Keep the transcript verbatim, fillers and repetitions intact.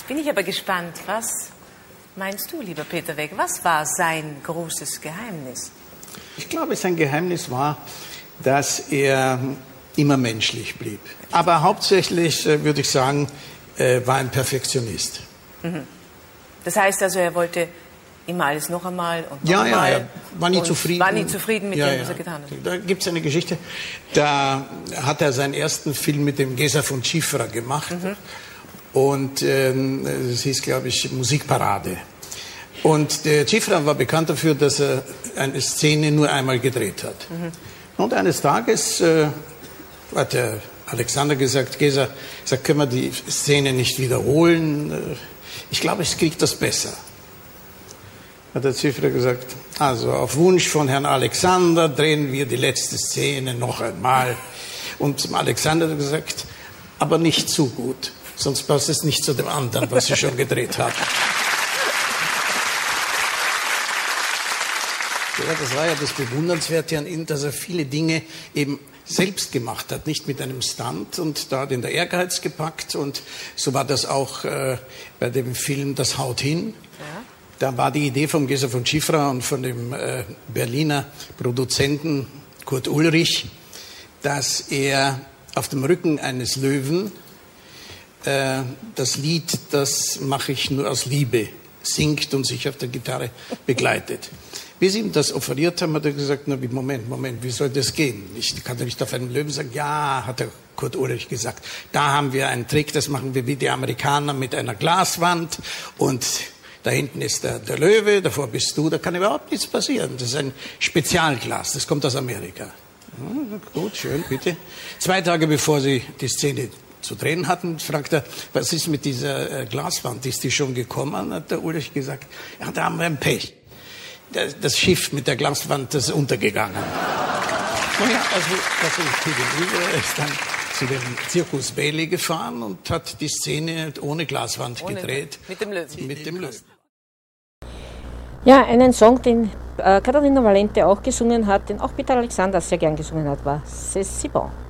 bin ich aber gespannt. Was meinst du, lieber Peter Weg? Was war sein großes Geheimnis? Ich glaube, sein Geheimnis war, dass er immer menschlich blieb. Aber hauptsächlich, äh, würde ich sagen, äh, war ein Perfektionist. Mhm. Das heißt also, er wollte immer alles noch einmal und noch ja, einmal. Ja, er war nie zufrieden. War nie zufrieden mit ja, dem, ja. was er getan hat. Da gibt es eine Geschichte, da hat er seinen ersten Film mit dem Gesa von Cifra gemacht. Mhm. Und ähm, es hieß, glaube ich, Musikparade. Und der Cifra war bekannt dafür, dass er eine Szene nur einmal gedreht hat. Mhm. Und eines Tages äh, hat der Alexander gesagt, Gesa, sagt, können wir die Szene nicht wiederholen? Ich glaube, ich kriege das besser. Hat der Cifra gesagt, also auf Wunsch von Herrn Alexander drehen wir die letzte Szene noch einmal. Und zum Alexander hat er gesagt, aber nicht zu gut, sonst passt es nicht zu dem anderen, was Sie schon gedreht haben. Ja, das war ja das Bewundernswerte an ihm, dass er viele Dinge eben selbst gemacht hat, nicht mit einem Stunt, und da hat ihn der Ehrgeiz gepackt, und so war das auch äh, bei dem Film Das Haut hin. Ja. Da war die Idee vom Gesa von Cifra und von dem äh, Berliner Produzenten Kurt Ulrich, dass er auf dem Rücken eines Löwen äh, das Lied Das mache ich nur aus Liebe singt und sich auf der Gitarre begleitet. Wie sie ihm das offeriert haben, hat er gesagt, na, Moment, Moment, wie soll das gehen? Ich kann doch nicht auf einem Löwen sagen, ja, hat der Kurt Ulrich gesagt, da haben wir einen Trick, das machen wir wie die Amerikaner mit einer Glaswand, und da hinten ist der, der Löwe, davor bist du, da kann überhaupt nichts passieren. Das ist ein Spezialglas, das kommt aus Amerika. Ja, gut, schön, bitte. Zwei Tage bevor sie die Szene zu drehen hatten, fragt er, was ist mit dieser äh, Glaswand, ist die schon gekommen? Hat der Ulrich gesagt, ja, da haben wir ein Pech. Das Schiff mit der Glaswand, das ist untergegangen. Naja, also, er ist dann zu dem Zirkus Bailey gefahren und hat die Szene ohne Glaswand ohne, gedreht. Mit dem Löwen. Mit dem Löwen. Ja, einen Song, den äh, Katharina Valente auch gesungen hat, den auch Peter Alexander sehr gern gesungen hat, war C'est si bon.